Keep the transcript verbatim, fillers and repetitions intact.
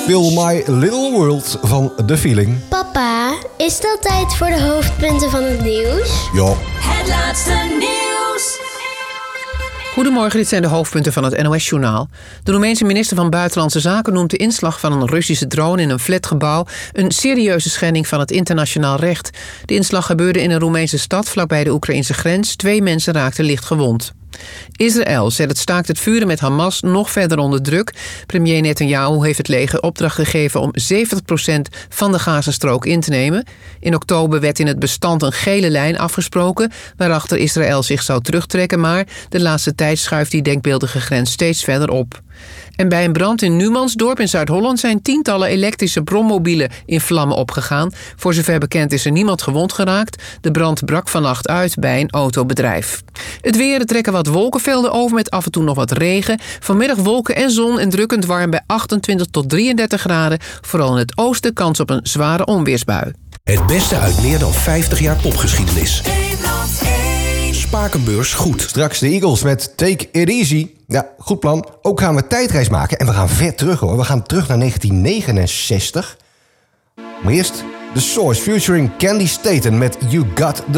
Feel My Little World van The Feeling. Papa, is dat tijd voor de hoofdpunten van het nieuws? Ja. Het laatste nieuws. Goedemorgen, dit zijn de hoofdpunten van het N O S-journaal. De Roemeense minister van Buitenlandse Zaken noemt de inslag van een Russische drone in een flatgebouw een serieuze schending van het internationaal recht. De inslag gebeurde in een Roemeense stad vlakbij de Oekraïnse grens. Twee mensen raakten licht gewond. Israël zet het staakt het vuren met Hamas nog verder onder druk. Premier Netanyahu heeft het leger opdracht gegeven om zeventig procent van de Gazastrook in te nemen. In oktober werd in het bestand een gele lijn afgesproken waarachter Israël zich zou terugtrekken, maar de laatste tijd schuift die denkbeeldige grens steeds verder op. En bij een brand in Numansdorp in Zuid-Holland zijn tientallen elektrische brommobielen in vlammen opgegaan. Voor zover bekend is er niemand gewond geraakt. De brand brak vannacht uit bij een autobedrijf. Het weer, er trekken wat wolkenvelden over met af en toe nog wat regen. Vanmiddag wolken en zon en drukkend warm bij achtentwintig tot drieëndertig graden. Vooral in het oosten kans op een zware onweersbui. Het beste uit meer dan vijftig jaar popgeschiedenis. Spakenbeurs goed. Straks de Eagles met Take It Easy. Ja, goed plan. Ook gaan we tijdreis maken. En we gaan ver terug hoor. We gaan terug naar negentien negenenzestig. Maar eerst The Source featuring Candy Staten met You Got The